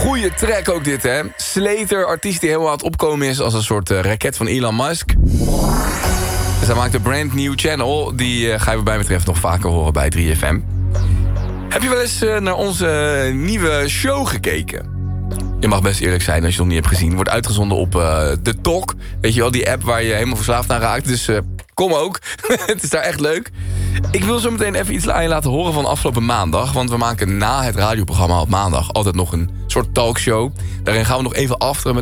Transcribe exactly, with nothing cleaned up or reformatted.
Goeie track ook dit, hè. Slater, artiest die helemaal aan het opkomen is... als een soort uh, raket van Elon Musk. Dus hij maakt een brand new channel. Die uh, ga je wat mij betreft nog vaker horen bij drie F M. Heb je wel eens uh, naar onze uh, nieuwe show gekeken? Je mag best eerlijk zijn als je het nog niet hebt gezien. Wordt uitgezonden op uh, de Talk. Weet je wel, die app waar je helemaal verslaafd aan raakt. Dus uh, kom ook. Het is daar echt leuk. Ik wil zo meteen even iets aan je laten horen van afgelopen maandag. Want we maken na het radioprogramma op maandag altijd nog een soort talkshow. Daarin gaan we nog even afteren met